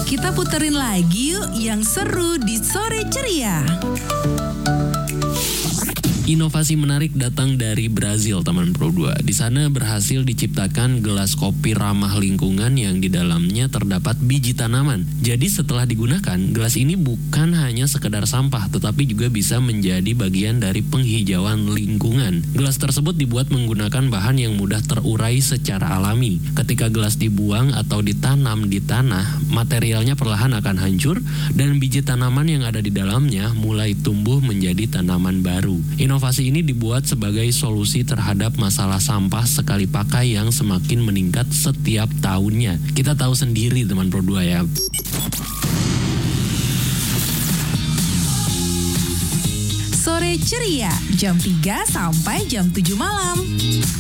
Kita puterin lagi yuk yang seru di Sore Ceria. Inovasi menarik datang dari Brazil, teman Pro 2. Di sana berhasil diciptakan gelas kopi ramah lingkungan yang di dalamnya terdapat biji tanaman. Jadi setelah digunakan, gelas ini bukan hanya sekedar sampah, tetapi juga bisa menjadi bagian dari penghijauan lingkungan. Gelas tersebut dibuat menggunakan bahan yang mudah terurai secara alami. Ketika gelas dibuang atau ditanam di tanah, materialnya perlahan akan hancur dan biji tanaman yang ada di dalamnya mulai tumbuh menjadi tanaman baru. Inovasi ini dibuat sebagai solusi terhadap masalah sampah sekali pakai yang semakin meningkat setiap tahunnya. Kita tahu sendiri teman Pro 2 ya. Sore Ceria, jam 3 sampai jam 7 malam.